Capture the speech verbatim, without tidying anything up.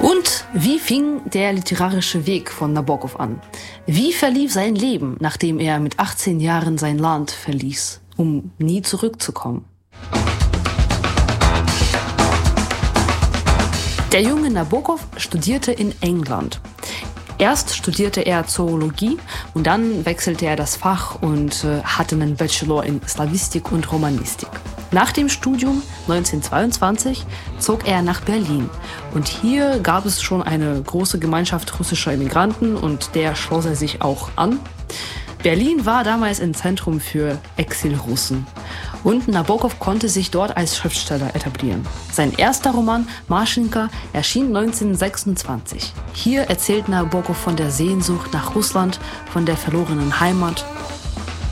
Und wie fing der literarische Weg von Nabokov an? Wie verlief sein Leben, nachdem er mit achtzehn Jahren sein Land verließ, um nie zurückzukommen? Der junge Nabokov studierte in England. Erst studierte er Zoologie und dann wechselte er das Fach und äh, hatte einen Bachelor in Slawistik und Romanistik. Nach dem Studium neunzehnhundertzweiundzwanzig zog er nach Berlin und hier gab es schon eine große Gemeinschaft russischer Immigranten und der schloss er sich auch an. Berlin war damals ein Zentrum für Exilrussen und Nabokov konnte sich dort als Schriftsteller etablieren. Sein erster Roman Maschenka erschien neunzehnhundertsechsundzwanzig. Hier erzählt Nabokov von der Sehnsucht nach Russland, von der verlorenen Heimat